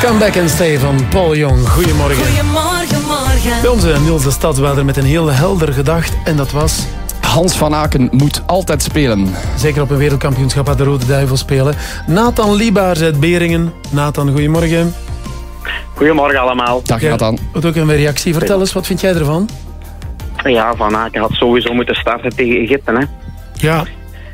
Come Back and Stay van Paul Jong. Goedemorgen. Goedemorgen, morgen. Bij onze Niels de Stadswouder met een heel helder gedacht. En dat was... Hans van Aken moet altijd spelen. Zeker op een wereldkampioenschap had de Rode Duivel spelen. Nathan Liebaars uit Beringen. Nathan, goedemorgen. Goedemorgen allemaal. Dag Nathan. Wat ook een reactie. Vertel eens, wat vind jij ervan? Ja, Van Aken had sowieso moeten starten tegen Egypte, hè. Ja.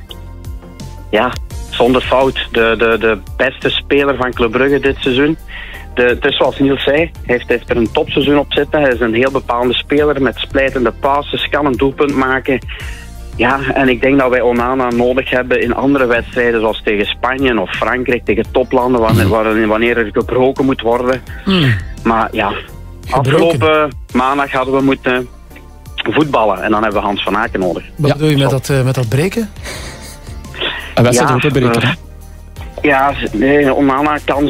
Ja, zonder fout. De beste speler van Club Brugge dit seizoen. Het is zoals Niels zei, hij heeft er een topseizoen op zitten. Hij is een heel bepaalde speler met splijtende passes, kan een doelpunt maken. Ja, en ik denk dat wij Onana nodig hebben in andere wedstrijden, zoals tegen Spanje of Frankrijk, tegen toplanden, wanneer er gebroken moet worden. Maar ja, afgelopen maandag hadden we moeten voetballen en dan hebben we Hans van Aken nodig. Wat bedoel je met dat breken? Een wedstrijd moeten breken. Ja, nee, Onana kan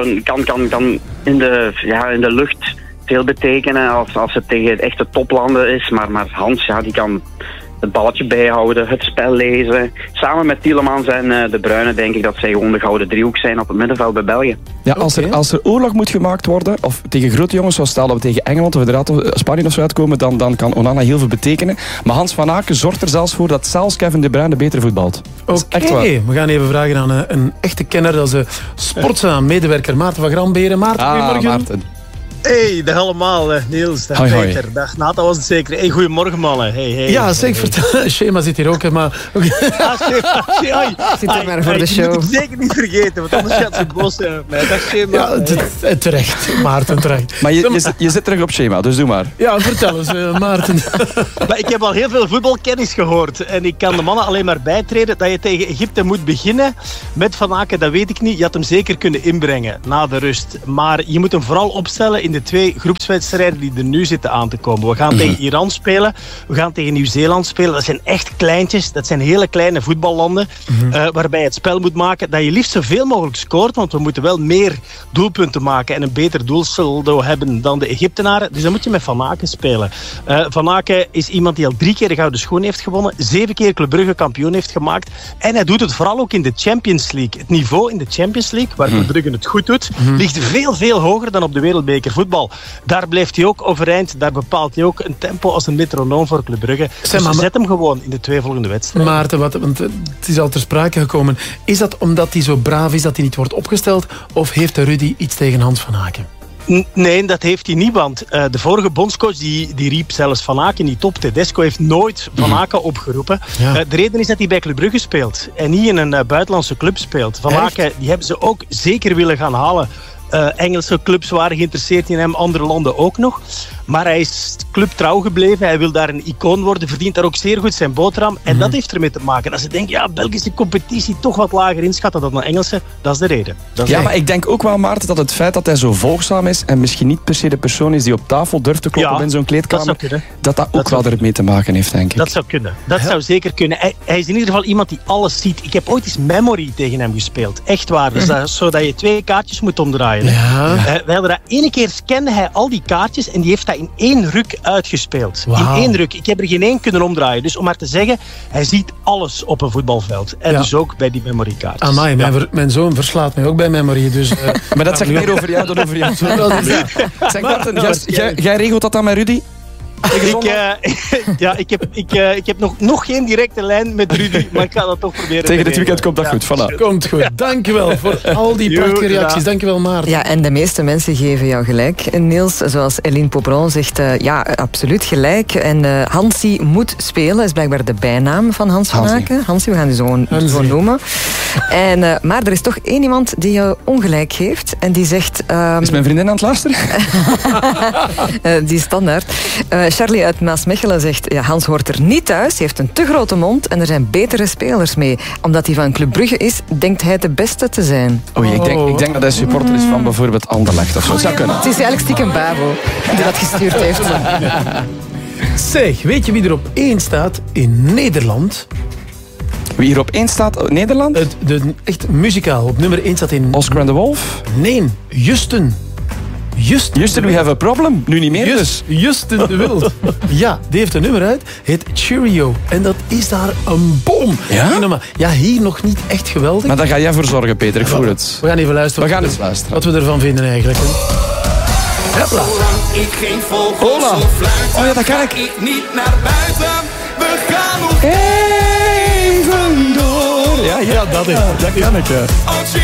in de lucht veel betekenen als het tegen echte toplanden is. Maar Hans, ja, die kan het balletje bijhouden, het spel lezen. Samen met Tielemans en De Bruyne denk ik dat zij gewoon de gouden driehoek zijn op het middenveld bij België. Ja, als er oorlog moet gemaakt worden, of tegen grote jongens, zoals stel dat we tegen Engeland of inderdaad Spanje of zo uitkomen, dan kan Onana heel veel betekenen. Maar Hans van Aken zorgt er zelfs voor dat zelfs Kevin De Bruyne beter voetbalt. Oké, we gaan even vragen aan een echte kenner. Dat is de Sportza-medewerker Maarten van Gramberen. Maarten, goedemorgen. Maarten. Hey, dag allemaal, Niels, dag hoi, Peter, dag Nathan was het zeker. Hey, goedemorgen mannen. Hey, ja, zeker vertellen. Schema zit hier ook, hè, maar... Zit er maar voor de show. Dat moet ik zeker niet vergeten, want anders gaat ze boos zijn op mij. Dag Schema. Ja, terecht, Maarten, terecht. Maar je zit terug op schema, dus doe maar. Ja, vertel eens, Maarten. Maar ik heb al heel veel voetbalkennis gehoord en ik kan de mannen alleen maar bijtreden dat je tegen Egypte moet beginnen met Van Aken, dat weet ik niet. Je had hem zeker kunnen inbrengen na de rust. Maar je moet hem vooral opstellen in de 2 groepswedstrijden die er nu zitten aan te komen. We gaan tegen Iran spelen, we gaan tegen Nieuw-Zeeland spelen. Dat zijn echt kleintjes, dat zijn hele kleine voetballanden waarbij je het spel moet maken dat je liefst zoveel mogelijk scoort, want we moeten wel meer doelpunten maken en een beter doelsaldo hebben dan de Egyptenaren. Dus dan moet je met Van Aken spelen. Van Aken is iemand die al 3 keer de Gouden Schoen heeft gewonnen, 7 keer Club Brugge kampioen heeft gemaakt en hij doet het vooral ook in de Champions League. Het niveau in de Champions League, waar Club Brugge het goed doet, ligt veel hoger dan op de wereldbeker voetbal. Daar blijft hij ook overeind. Daar bepaalt hij ook een tempo als een metronoom voor Club Brugge. Dus zet hem gewoon in de 2 volgende wedstrijden. Maarten, want het is al ter sprake gekomen. Is dat omdat hij zo braaf is dat hij niet wordt opgesteld? Of heeft Rudy iets tegen Hans van Aken? Nee, dat heeft hij niet, want de vorige bondscoach die riep zelfs Van Aken niet op. Tedesco heeft nooit Van Aken opgeroepen. Ja. De reden is dat hij bij Club Brugge speelt en niet in een buitenlandse club speelt. Van Aken, die hebben ze ook zeker willen gaan halen. Engelse clubs waren geïnteresseerd in hem, andere landen ook nog. Maar hij is clubtrouw gebleven. Hij wil daar een icoon worden, verdient daar ook zeer goed zijn boterham. En dat heeft ermee te maken. Als ze denken, ja, Belgische competitie toch wat lager inschatten dan de Engelse, dat is de reden. Maar ik denk ook wel, Maarten, dat het feit dat hij zo volgzaam is en misschien niet per se de persoon is die op tafel durft te kloppen in zo'n kleedkamer, dat ook wel ermee te maken heeft, denk ik. Dat zou kunnen. Dat zou zeker kunnen. Hij is in ieder geval iemand die alles ziet. Ik heb ooit eens Memory tegen hem gespeeld. Echt waar. Dus zodat je 2 kaartjes moet omdraaien. Ja. We hadden dat 1 keer scande hij al die kaartjes en die heeft dat in 1 ruk uitgespeeld. Wow. In 1 ruk. Ik heb er geen 1 kunnen omdraaien. Dus om maar te zeggen, hij ziet alles op een voetbalveld. En dus ook bij die memory kaartjes. Amai, mijn zoon verslaat mij ook bij memory. Dus, maar dat zegt meer over jou dan over jou. Zeg Marten, jij regelt dat dan met Rudy? Ik heb nog geen directe lijn met Rudy, maar ik ga dat toch proberen. Tegen dit weekend komt dat goed, voilà. Komt goed. Dankjewel voor al die prachtige reacties. Dankjewel, Maarten. Ja, en de meeste mensen geven jou gelijk, Niels. Zoals Eline Popron zegt, absoluut gelijk. En Hansie moet spelen, is blijkbaar de bijnaam van Hans van Aken. Hansie, we gaan die zo noemen. Maar er is toch 1 iemand die jou ongelijk geeft. En die zegt... Is mijn vriendin aan het luisteren? Die standaard. Charlie uit Maasmechelen zegt, Hans hoort er niet thuis, hij heeft een te grote mond en er zijn betere spelers mee. Omdat hij van Club Brugge is, denkt hij de beste te zijn. Ik denk dat hij supporter is van bijvoorbeeld Anderlecht of zo. Het zou kunnen. Het is eigenlijk stiekem Babo die dat gestuurd heeft. Zeg, weet je wie er op 1 staat in Nederland? Wie hier op 1 staat? Nederland? Echt muzikaal. Op nummer 1 staat in... Oscar and the Wolf? Nee, Justin. Justin, we have a problem. Nu niet meer dus. Justin de Wild. Ja, die heeft een nummer uit. Heet Cheerio. En dat is daar een bom. Ja? Hier nog niet echt geweldig. Maar daar ga jij voor zorgen, Peter. Ik voel het. We gaan even luisteren. Wat we ervan vinden eigenlijk. Zolang ik geen vogels of fluiten, oh ja, dat kan ik. Niet naar buiten. We gaan nog even door. Ja, dat kan ik. Oh,